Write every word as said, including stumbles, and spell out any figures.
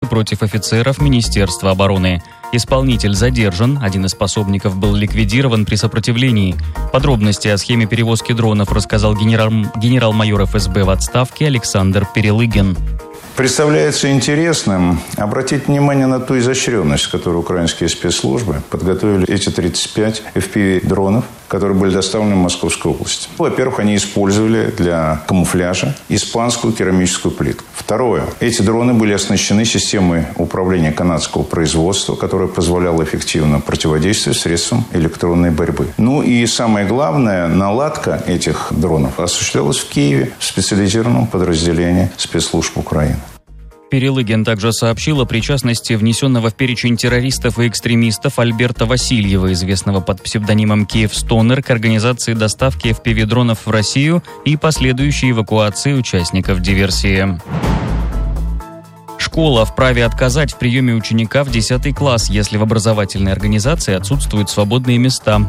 против офицеров Министерства обороны. Исполнитель задержан, один из пособников был ликвидирован при сопротивлении. Подробности о схеме перевозки дронов рассказал генерал, генерал-майор эф эс бэ в отставке Александр Перелыгин. Представляется интересным обратить внимание на ту изощренность, с которой украинские спецслужбы подготовили эти тридцать пять эф пи ви-дронов, которые были доставлены в Московскую область. Во-первых, они использовали для камуфляжа испанскую керамическую плитку. Второе. Эти дроны были оснащены системой управления канадского производства, которая позволяла эффективно противодействовать средствам электронной борьбы. Ну и самое главное, наладка этих дронов осуществлялась в Киеве в специализированном подразделении спецслужб Украины. Перелыгин также сообщил о причастности внесенного в перечень террористов и экстремистов Альберта Васильева, известного под псевдонимом «Киевстонер», к организации доставки эф пи ви-дронов в Россию и последующей эвакуации участников диверсии. Школа вправе отказать в приеме ученика в десятый класс, если в образовательной организации отсутствуют свободные места.